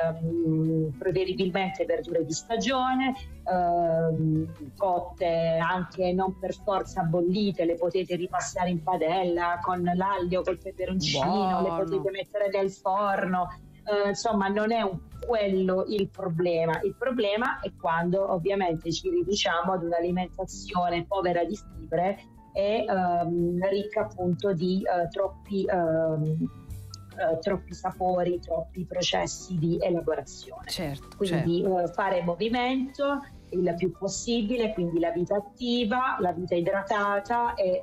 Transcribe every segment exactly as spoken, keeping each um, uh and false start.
ehm, preferibilmente verdure di stagione, ehm, cotte anche non per forza bollite, le potete ripassare in padella con l'aglio, col peperoncino, Buono. le potete mettere nel forno, eh, insomma non è un, quello il problema. Il problema è quando ovviamente ci riduciamo ad un'alimentazione povera di fibre e ehm, ricca appunto di eh, troppi ehm, eh, troppi sapori, troppi processi di elaborazione. Certo, Quindi certo. eh, fare movimento il più possibile, quindi la vita attiva, la vita idratata e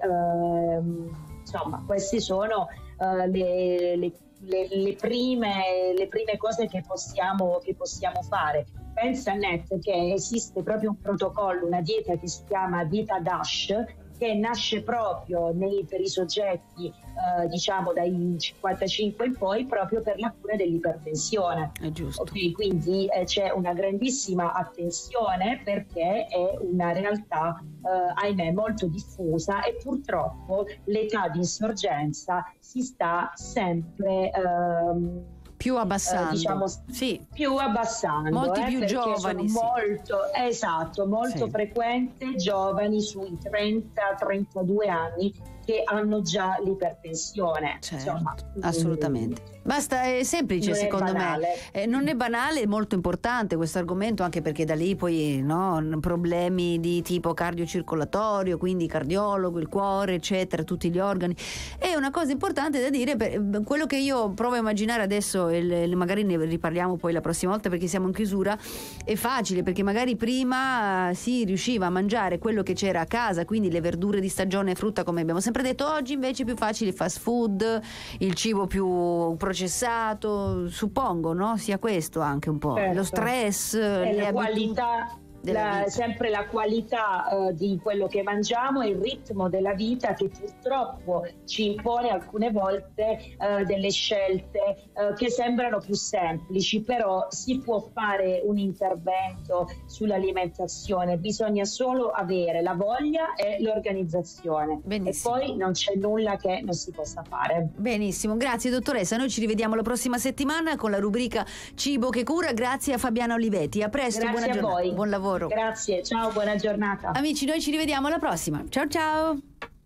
ehm, insomma queste sono eh, le, le, le, le, prime, le prime cose che possiamo, che possiamo fare. Pensa Annette che esiste proprio un protocollo, una dieta che si chiama dieta DASH, che nasce proprio nei, per i soggetti eh, diciamo dai cinquantacinque in poi, proprio per la cura dell'ipertensione. È giusto. Okay, quindi eh, c'è una grandissima attenzione perché è una realtà eh, ahimè molto diffusa e purtroppo l'età di insorgenza si sta sempre ehm, più abbassando, eh, diciamo, sì. più abbassando, molti eh, più giovani, sono sì. molto, esatto, molto sì. frequente giovani sui trenta trentadue anni che hanno già l'ipertensione. Certo, insomma, assolutamente. Basta, è semplice non secondo è me. Eh, non è banale, è molto importante questo argomento, anche perché da lì poi no, problemi di tipo cardiocircolatorio, quindi cardiologo, il cuore, eccetera, tutti gli organi. È una cosa importante da dire, per quello che io provo a immaginare adesso, e magari ne riparliamo poi la prossima volta perché siamo in chiusura, è facile perché magari prima si riusciva a mangiare quello che c'era a casa, quindi le verdure di stagione e frutta come abbiamo sempre detto. Oggi invece è più facile il fast food, il cibo più processato, suppongo, no? Sia questo anche un po', certo. lo stress, e le la qualità, la, sempre la qualità uh, di quello che mangiamo e il ritmo della vita che purtroppo ci impone alcune volte uh, delle scelte uh, che sembrano più semplici, però si può fare un intervento sull'alimentazione, bisogna solo avere la voglia e l'organizzazione. Benissimo. E poi non c'è nulla che non si possa fare. Benissimo, grazie dottoressa, noi ci rivediamo la prossima settimana con la rubrica Cibo che cura. Grazie a Fabiana Olivetti, a presto. Grazie buona a giornata, voi. buon lavoro. Grazie, ciao, buona giornata. Amici, noi ci rivediamo alla prossima. Ciao ciao.